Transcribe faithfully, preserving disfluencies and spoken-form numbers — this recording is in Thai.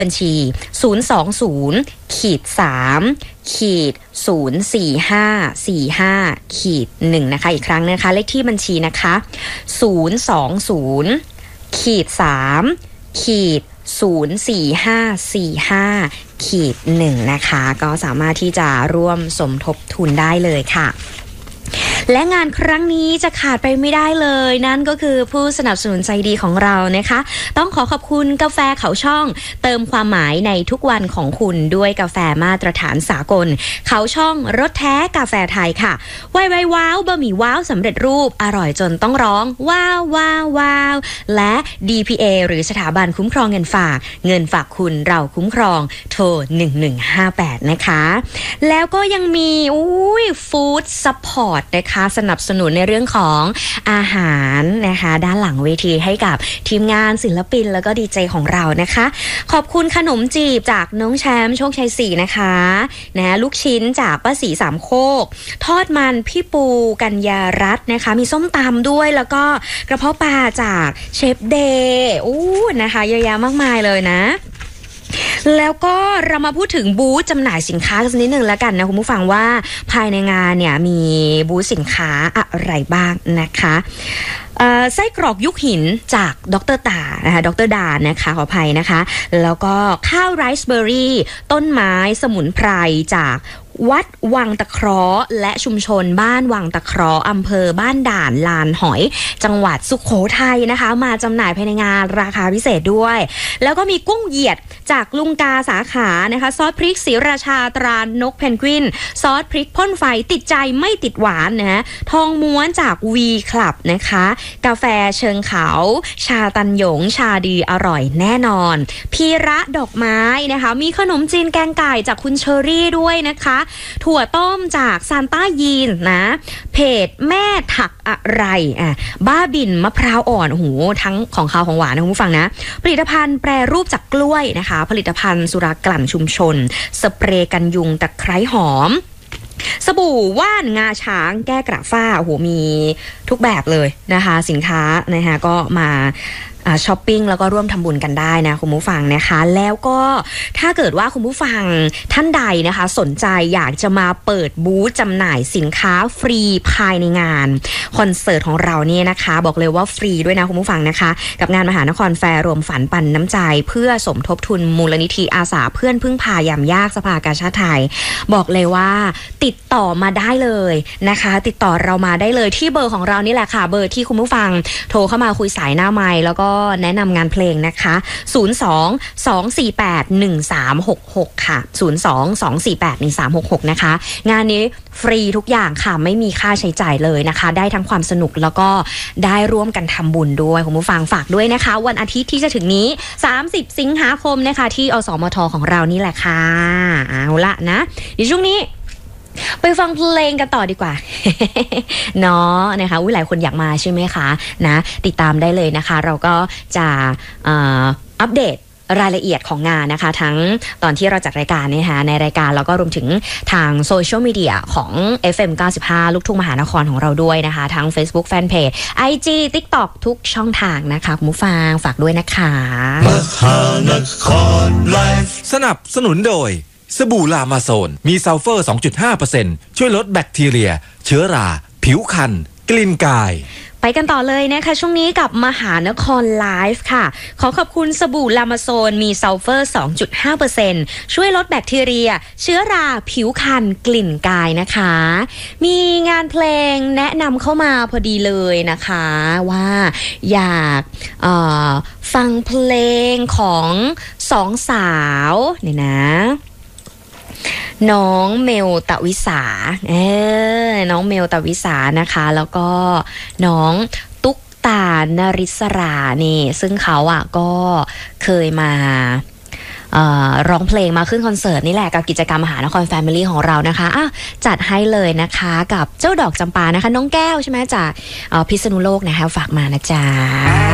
บัญชีศูนย์ สอง ศูนย์ สาม ศูนย์ สี่ ห้า สี่ ห้า หนึ่ง นะคะอีกครั้งนะคะเลขที่บัญชีนะคะศูนย์ สอง ศูนย์ สาม ศูนย์ สี่ ห้า สี่ ห้า หนึ่ง นะคะก็สามารถที่จะร่วมสมทบทุนได้เลยค่ะและงานครั้งนี้จะขาดไปไม่ได้เลยนั่นก็คือผู้สนับสนุนใจดีของเรานะคะต้องขอขอบคุณกาแฟเขาช่องเติมความหมายในทุกวันของคุณด้วยกาแฟมาตรฐานสากลเขาช่องรสแท้กาแฟไทยค่ะไวไวว้าวบะหมี่ว้าวสำเร็จรูปอร่อยจนต้องร้องว้าวว้าวว้าวและ ดี พี เอ หรือสถาบันคุ้มครองเงินฝากเงินฝากคุณเราคุ้มครองโทรหนึ่งหนึ่งห้าแปดนะคะแล้วก็ยังมีอุ้ยฟู้ดซัพพอร์ตนะคะสนับสนุนในเรื่องของอาหารนะคะด้านหลังเวทีให้กับทีมงานศิลปินแล้วก็ดีเจของเรานะคะขอบคุณขนมจีบจากน้องแชมป์โชคชัยสี่นะคะนะลูกชิ้นจากป้าสีสามโคกทอดมันพี่ปูกัญญารัตน์นะคะมีส้มตำด้วยแล้วก็กระเพาะปลาจากเชฟเดย์อู้นะคะเยอะแยะมากมายเลยนะแล้วก็เรามาพูดถึงบูธจำหน่ายสินค้ากันนิดนึงแล้วกันนะคุณผู้ฟังว่าภายในงานเนี่ยมีบูธสินค้าอะไรบ้างนะคะไส้กรอกยุคหินจากดร.ตานะคะดร.ดานะคะขออภัยนะคะแล้วก็ข้าวไรซ์เบอร์รี่ต้นไม้สมุนไพรจากวัดวังตะเคราะห์และชุมชนบ้านวังตะเคราะห์อำเภอบ้านด่านลานหอยจังหวัดสุโขทัยนะคะมาจำหน่ายภายในงานราคาพิเศษด้วยแล้วก็มีกุ้งเหยียดจากลุงกาสาขานะคะซอสพริกศรีราชาตรานกเพนกวินซอสพริกพ่นไฟติดใจไม่ติดหวานนะฮะทองม้วนจากวีคลับนะคะกาแฟเชิงเขาชาตันหยงชาดีอร่อยแน่นอนพีระดอกไม้นะคะมีขนมจีนแกงไก่จากคุณเชอรี่ด้วยนะคะถั่วต้มจากซานต้ายีนนะเพจแม่ถักอะไรอ่ะบ้าบินมะพร้าวอ่อนโอ้โหทั้งของคาวของหวานนะคุณผู้ฟังนะผลิตภัณฑ์แปรรูปจากกล้วยนะคะผลิตภัณฑ์สุรากลั่นชุมชนสเปรย์กันยุงตะไคร้หอมสบู่ว่านงาช้างแก้กระฝ้าโอ้โหมีทุกแบบเลยนะคะสินค้านะคะก็มาช้อปปิ้งแล้วก็ร่วมทำบุญกันได้นะคุณผู้ฟังนะคะแล้วก็ถ้าเกิดว่าคุณผู้ฟังท่านใดนะคะสนใจอยากจะมาเปิดบูธจำหน่ายสินค้าฟรีภายในงานคอนเสิร์ตของเราเนี่ยนะคะบอกเลยว่าฟรีด้วยนะคุณผู้ฟังนะคะกับงานมหานครแฟร์รวมฝันปันน้ำใจเพื่อสมทบทุนมูลนิธิอาสาเพื่อนพึ่งพายามยากสภากาชาดไทยบอกเลยว่าติดต่อมาได้เลยนะคะติดต่อเรามาได้เลยที่เบอร์ของเรานี่แหละค่ะเบอร์ที่คุณผู้ฟังโทรเข้ามาคุยสายหน้าไมค์แล้วก็แนะนำงานเพลงนะคะศูนย์ สอง สอง สี่ แปด หนึ่ง สาม หก หกค่ะศูนย์ สอง สอง สี่ แปด หนึ่ง สาม หก หกนะคะงานนี้ฟรีทุกอย่างค่ะไม่มีค่าใช้จ่ายเลยนะคะได้ทั้งความสนุกแล้วก็ได้ร่วมกันทำบุญด้วยคุณผู้ฟังฝากด้วยนะคะวันอาทิตย์ที่จะถึงนี้สามสิบสิงหาคมนะคะที่อสมทของเรานี่แหละค่ะเอาละนะเดี๋ยวช่วงนี้ไปฟังเพลงกันต่อดีกว่า เนาะนะคะอุ้ยหลายคนอยากมาใช่ไหมคะนะติดตามได้เลยนะคะเราก็จะอัปเดตรายละเอียดของงานนะคะทั้งตอนที่เราจัดรายการนะคะในรายการแล้วก็รวมถึงทางโซเชียลมีเดียของ เอฟ เอ็ม เก้าสิบห้า ลูกทุ่งมหานครของเราด้วยนะคะทั้ง Facebook Fanpage ไอ จี TikTok ทุกช่องทางนะคะคุณผู้ฟังฝากด้วยนะคะมหานครไลฟ์สนับสนุนโดยสบู่ลามาโซนมีซัลเฟอร์ สองจุดห้าเปอร์เซ็นต์ ช่วยลดแบคทีเรียเชื้อราผิวคันกลิ่นกายไปกันต่อเลยนะคะช่วงนี้กับมหานครไลฟ์ค่ะขอขอบคุณสบู่ลามาโซนมีซัลเฟอร์ สองจุดห้าเปอร์เซ็นต์ ช่วยลดแบคทีเรียเชื้อราผิวคันกลิ่นกายนะคะมีงานเพลงแนะนำเข้ามาพอดีเลยนะคะว่าอยากเอ่อฟังเพลงของสองสาวเนี่ยนะน้องเมลตะวิสาเออน้องเมลตะวิสานะคะแล้วก็น้องตุ๊กตานริศรานี่ซึ่งเขาอ่ะก็เคยมาร้องเพลงมาขึ้นคอนเสิร์ตนี่แหละกับกิจกรรมมหานครแฟมิลี่ของเรานะคะอ่ะจัดให้เลยนะคะกับเจ้าดอกจำปานะคะน้องแก้วใช่ไหมจากพิษณุโลกนะคะฝากมานะจ๊ะ